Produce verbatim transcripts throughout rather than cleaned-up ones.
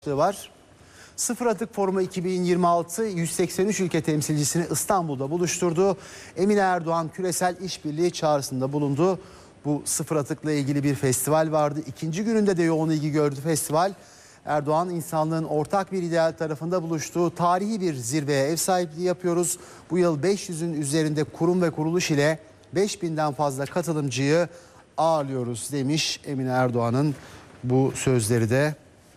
var. Sıfır Atık Forumu iki bin yirmi altı yüz seksen üç ülke temsilcisini İstanbul'da buluşturdu. Emine Erdoğan küresel işbirliği çağrısında bulundu. Bu sıfır atıkla ilgili bir festival vardı. İkinci gününde de yoğun ilgi gördü festival. Erdoğan, insanlığın ortak bir ideal tarafında buluştuğu tarihi bir zirveye ev sahipliği yapıyoruz. Bu yıl beş yüzün üzerinde kurum ve kuruluş ile beş binden fazla katılımcıyı ağırlıyoruz demiş Emine Erdoğan'ın bu sözleri de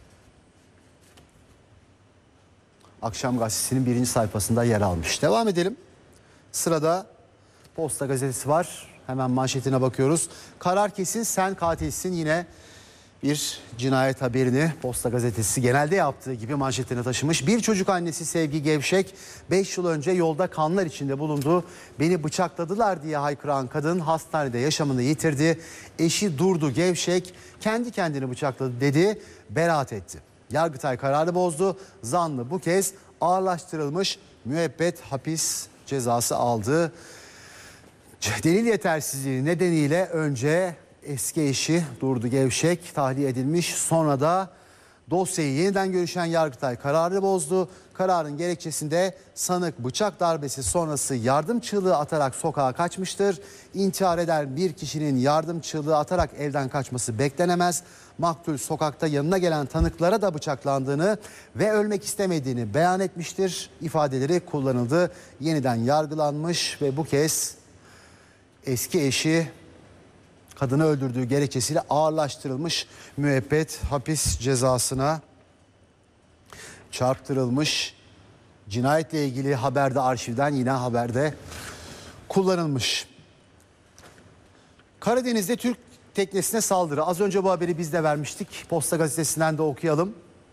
Akşam Gazetesi'nin birinci sayfasında yer almış. Devam edelim. Sırada Posta Gazetesi var. Hemen manşetine bakıyoruz. Karar kesin, sen katilsin. Yine bir cinayet haberini Posta Gazetesi genelde yaptığı gibi manşetine taşımış. Bir çocuk annesi Sevgi Gevşek beş yıl önce yolda kanlar içinde bulundu. Beni bıçakladılar diye haykıran kadın hastanede yaşamını yitirdi. Eşi Durdu Gevşek kendi kendini bıçakladı dedi, beraat etti. Yargıtay kararı bozdu. Zanlı bu kez ağırlaştırılmış müebbet hapis cezası aldı. Delil yetersizliği nedeniyle önce eski eşi Durdu Gevşek tahliye edilmiş. Sonra da dosyayı yeniden görüşen Yargıtay kararı bozdu. Kararın gerekçesinde sanık bıçak darbesi sonrası yardım çığlığı atarak sokağa kaçmıştır. İntihar eden bir kişinin yardım çığlığı atarak evden kaçması beklenemez. Maktul sokakta yanına gelen tanıklara da bıçaklandığını ve ölmek istemediğini beyan etmiştir. İfadeleri kullanıldı. Yeniden yargılanmış ve bu kez eski eşi kadını öldürdüğü gerekçesiyle ağırlaştırılmış müebbet hapis cezasına çarptırılmış. Cinayetle ilgili haberde arşivden yine haberde kullanılmış. Karadeniz'de Türk teknesine saldırı. Az önce bu haberi biz de vermiştik. Posta Gazetesi'nden de okuyalım.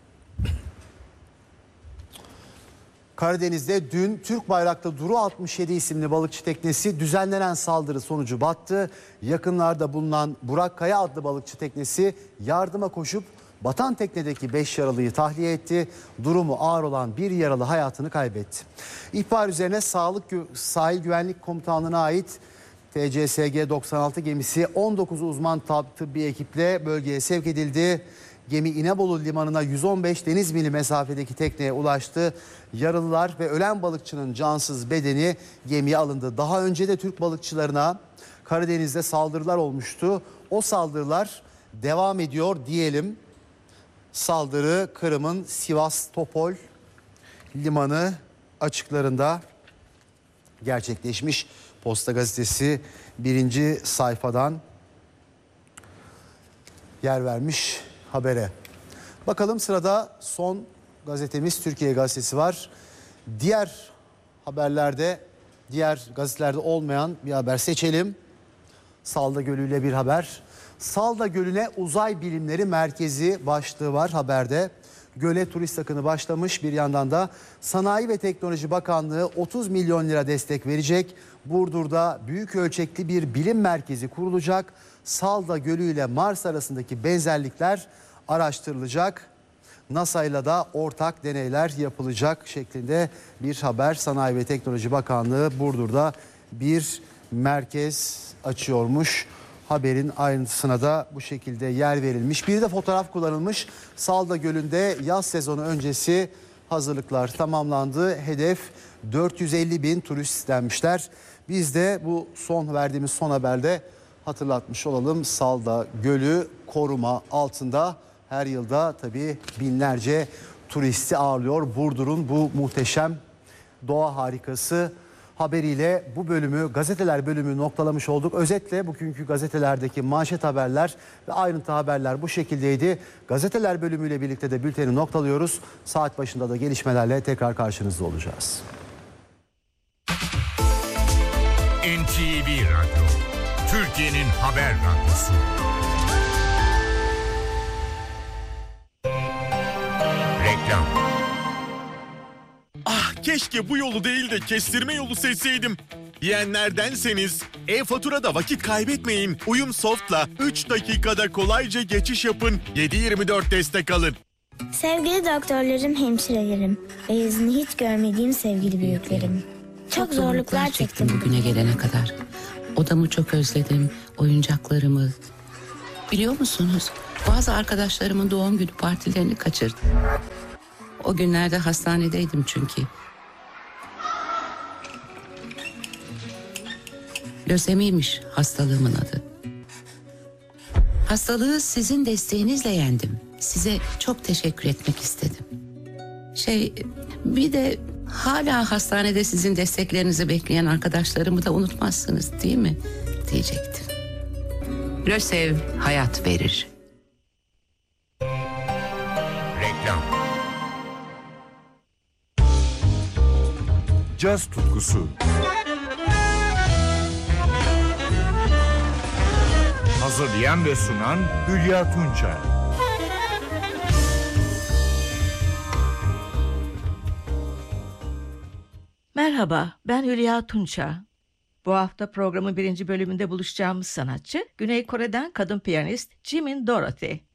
Karadeniz'de dün Türk bayraklı Duru altmış yedi isimli balıkçı teknesi düzenlenen saldırı sonucu battı. Yakınlarda bulunan Burak Kaya adlı balıkçı teknesi yardıma koşup batan teknedeki beş yaralıyı tahliye etti. Durumu ağır olan bir yaralı hayatını kaybetti. İhbar üzerine Sağlık Sahil Güvenlik Komutanlığı'na ait T C S G doksan altı gemisi on dokuz uzman tıbbi ekiple bölgeye sevk edildi. Gemi İnebolu limanına yüz on beş deniz mili mesafedeki tekneye ulaştı. Yaralılar ve ölen balıkçının cansız bedeni gemiye alındı. Daha önce de Türk balıkçılarına Karadeniz'de saldırılar olmuştu. O saldırılar devam ediyor diyelim. Saldırı Kırım'ın Sivastopol limanı açıklarında gerçekleşmiş. Posta Gazetesi birinci sayfadan yer vermiş habere. Bakalım sırada son gazetemiz Türkiye Gazetesi var. Diğer haberlerde, diğer gazetelerde olmayan bir haber seçelim. Salda Gölü ile bir haber. Salda Gölü'ne Uzay Bilimleri Merkezi başlığı var haberde. Göle turist akını başlamış, bir yandan da Sanayi ve Teknoloji Bakanlığı otuz milyon lira destek verecek. Burdur'da büyük ölçekli bir bilim merkezi kurulacak. Salda Gölü ile Mars arasındaki benzerlikler araştırılacak. NASA ile de ortak deneyler yapılacak şeklinde bir haber. Sanayi ve Teknoloji Bakanlığı Burdur'da bir merkez açıyormuş. Haberin ayrıntısına da bu şekilde yer verilmiş. Bir de fotoğraf kullanılmış. Salda Gölü'nde yaz sezonu öncesi hazırlıklar tamamlandı. Hedef dört yüz elli bin turist istenmişler. Biz de bu son verdiğimiz son haberde hatırlatmış olalım. Salda Gölü koruma altında, her yılda tabii binlerce turisti ağırlıyor. Burdur'un bu muhteşem doğa harikası haberiyle bu bölümü, gazeteler bölümü noktalamış olduk. Özetle bugünkü gazetelerdeki manşet haberler ve ayrıntı haberler bu şekildeydi. Gazeteler bölümüyle birlikte de bülteni noktalıyoruz. Saat başında da gelişmelerle tekrar karşınızda olacağız. N T V Radyo, Türkiye'nin haber radyosu. Reklam. Ah, keşke bu yolu değil de kestirme yolu seçseydim diyenlerdenseniz e-faturada vakit kaybetmeyin. Uyumsoft'la üç dakikada kolayca geçiş yapın. yedi yirmi dört destek alın. Sevgili doktorlarım, hemşirelerim ve yüzünü hiç görmediğim sevgili büyüklerim. Çok zorluklar çektim bugüne gelene kadar. Odamı çok özledim, oyuncaklarımı. Biliyor musunuz? Bazı arkadaşlarımın doğum günü partilerini kaçırdım. O günlerde hastanedeydim çünkü. Lösemiymiş hastalığımın adı. Hastalığı sizin desteğinizle yendim. Size çok teşekkür etmek istedim. Şey, bir de hala hastanede sizin desteklerinizi bekleyen arkadaşlarımı da unutmazsınız değil mi? Diyecektim. Lösev hayat verir. Reklam. Caz tutkusu. Hazırlayan ve sunan Hülya Tunçay. Merhaba, ben Hülya Tunça. Bu hafta programın birinci bölümünde buluşacağımız sanatçı, Güney Kore'den kadın piyanist Jimin Dorothy.